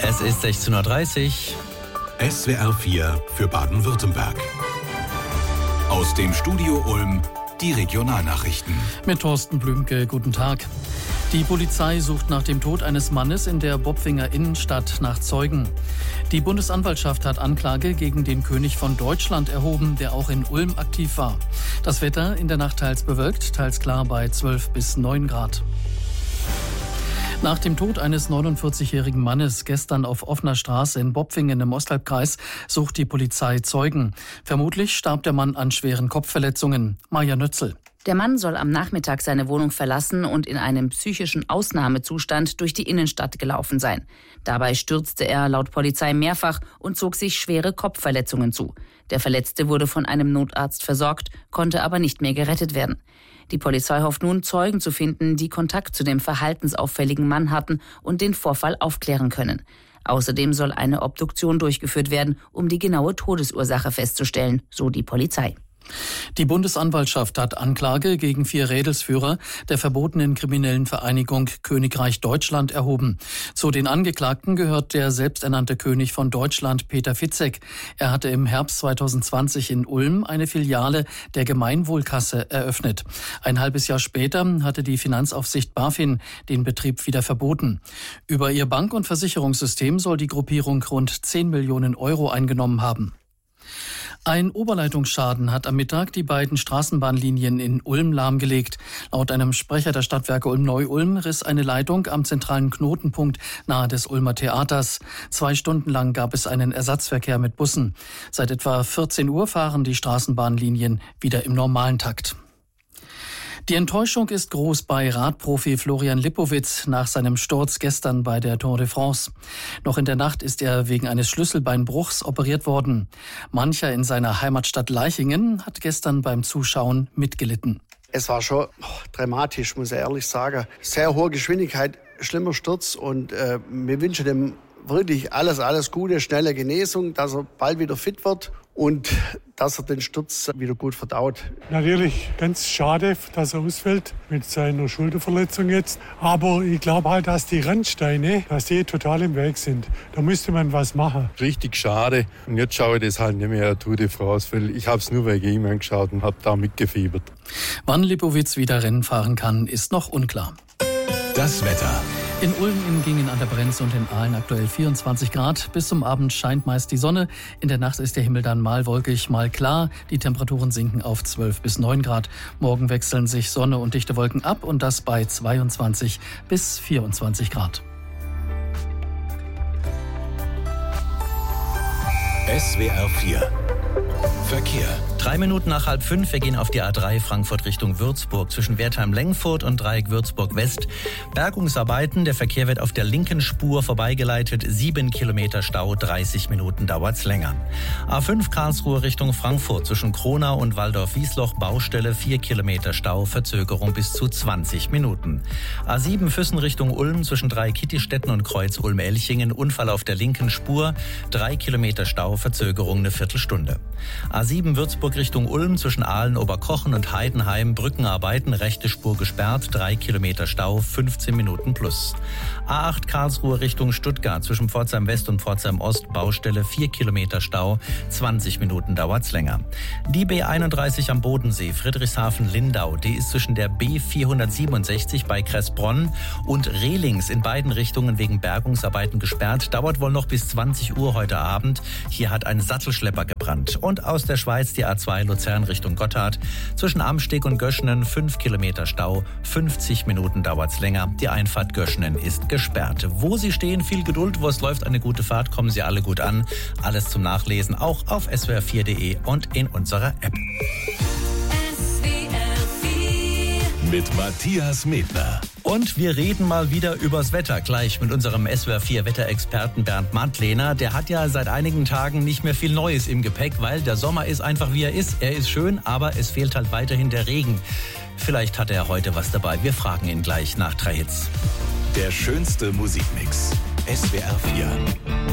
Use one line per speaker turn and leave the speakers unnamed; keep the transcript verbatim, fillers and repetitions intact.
Es ist sechzehn Uhr dreißig.
S W R vier für Baden-Württemberg. Aus dem Studio Ulm die Regionalnachrichten.
Mit Thorsten Blümke, guten Tag. Die Polizei sucht nach dem Tod eines Mannes in der Bopfinger Innenstadt nach Zeugen. Die Bundesanwaltschaft hat Anklage gegen den König von Deutschland erhoben, der auch in Ulm aktiv war. Das Wetter in der Nacht teils bewölkt, teils klar bei zwölf bis neun Grad. Nach dem Tod eines neunundvierzigjährigen Mannes gestern auf offener Straße in Bopfingen im Osthalbkreis sucht die Polizei Zeugen. Vermutlich starb der Mann an schweren Kopfverletzungen. Maja Nötzel.
Der Mann soll am Nachmittag seine Wohnung verlassen und in einem psychischen Ausnahmezustand durch die Innenstadt gelaufen sein. Dabei stürzte er laut Polizei mehrfach und zog sich schwere Kopfverletzungen zu. Der Verletzte wurde von einem Notarzt versorgt, konnte aber nicht mehr gerettet werden. Die Polizei hofft nun, Zeugen zu finden, die Kontakt zu dem verhaltensauffälligen Mann hatten und den Vorfall aufklären können. Außerdem soll eine Obduktion durchgeführt werden, um die genaue Todesursache festzustellen, so die Polizei.
Die Bundesanwaltschaft hat Anklage gegen vier Rädelsführer der verbotenen kriminellen Vereinigung Königreich Deutschland erhoben. Zu den Angeklagten gehört der selbsternannte König von Deutschland, Peter Fitzek. Er hatte im Herbst zweitausendzwanzig in Ulm eine Filiale der Gemeinwohlkasse eröffnet. Ein halbes Jahr später hatte die Finanzaufsicht BaFin den Betrieb wieder verboten. Über ihr Bank- und Versicherungssystem soll die Gruppierung rund zehn Millionen Euro eingenommen haben. Ein Oberleitungsschaden hat am Mittag die beiden Straßenbahnlinien in Ulm lahmgelegt. Laut einem Sprecher der Stadtwerke Ulm-Neu-Ulm riss eine Leitung am zentralen Knotenpunkt nahe des Ulmer Theaters. Zwei Stunden lang gab es einen Ersatzverkehr mit Bussen. Seit etwa vierzehn Uhr fahren die Straßenbahnlinien wieder im normalen Takt. Die Enttäuschung ist groß bei Radprofi Florian Lipowitz nach seinem Sturz gestern bei der Tour de France. Noch in der Nacht ist er wegen eines Schlüsselbeinbruchs operiert worden. Mancher in seiner Heimatstadt Leichingen hat gestern beim Zuschauen mitgelitten.
Es war schon oh, dramatisch, muss ich ehrlich sagen. Sehr hohe Geschwindigkeit, schlimmer Sturz und äh, wir wünschen dem wirklich alles, alles Gute, schnelle Genesung, dass er bald wieder fit wird und dass er den Sturz wieder gut verdaut.
Natürlich ganz schade, dass er ausfällt mit seiner Schulterverletzung jetzt. Aber ich glaube halt, dass die Randsteine, dass die total im Weg sind. Da müsste man was machen.
Richtig schade. Und jetzt schaue ich das halt nicht mehr Tour de France, weil ich habe es nur wegen ihm angeschaut und habe da mitgefiebert.
Wann Lipowitz wieder Rennen fahren kann, ist noch unklar.
Das Wetter.
In Ulm, in Gingen an der Brenz und in Aalen aktuell vierundzwanzig Grad. Bis zum Abend scheint meist die Sonne. In der Nacht ist der Himmel dann mal wolkig, mal klar. Die Temperaturen sinken auf zwölf bis neun Grad. Morgen wechseln sich Sonne und dichte Wolken ab und das bei zweiundzwanzig bis vierundzwanzig Grad.
S W R vier Verkehr.
Drei Minuten nach halb fünf, wir gehen auf die A drei Frankfurt Richtung Würzburg zwischen Wertheim-Lengfurt und Dreieck Würzburg-West. Bergungsarbeiten, der Verkehr wird auf der linken Spur vorbeigeleitet. Sieben Kilometer Stau, dreißig Minuten dauert's länger. A fünf Karlsruhe Richtung Frankfurt zwischen Kronau und Waldorf-Wiesloch, Baustelle, vier Kilometer Stau, Verzögerung bis zu zwanzig Minuten. A sieben Füssen Richtung Ulm zwischen Dreieck-Kittistetten und Kreuz Ulm-Elchingen, Unfall auf der linken Spur, drei Kilometer Stau, Verzögerung eine Viertelstunde. A sieben Würzburg Richtung Ulm zwischen Aalen, Oberkochen und Heidenheim, Brückenarbeiten, rechte Spur gesperrt, drei Kilometer Stau, fünfzehn Minuten plus. A acht Karlsruhe Richtung Stuttgart zwischen Pforzheim West und Pforzheim Ost, Baustelle, vier Kilometer Stau, zwanzig Minuten dauert's länger. Die B einunddreißig am Bodensee, Friedrichshafen-Lindau, die ist zwischen der B vierhundertsiebenundsechzig bei Kressbronn und Rehlings in beiden Richtungen wegen Bergungsarbeiten gesperrt, dauert wohl noch bis zwanzig Uhr heute Abend. Hier hat ein Sattelschlepper gebrannt. Und aus der Schweiz die A zwei Luzern Richtung Gotthard. Zwischen Amsteg und Göschenen fünf Kilometer Stau, fünfzig Minuten dauert's länger. Die Einfahrt Göschenen ist gesperrt. Wo Sie stehen, viel Geduld, wo es läuft, eine gute Fahrt, kommen Sie alle gut an. Alles zum Nachlesen auch auf S W R vier Punkt de und in unserer App.
S W R vier
Mit Matthias Medner.
Und wir reden mal wieder übers Wetter, gleich mit unserem S W R vier Wetterexperten Bernd Madlener. Der hat ja seit einigen Tagen nicht mehr viel Neues im Gepäck, weil der Sommer ist einfach wie er ist. Er ist schön, aber es fehlt halt weiterhin der Regen. Vielleicht hat er heute was dabei. Wir fragen ihn gleich nach drei Hits.
Der schönste Musikmix. S W R vier.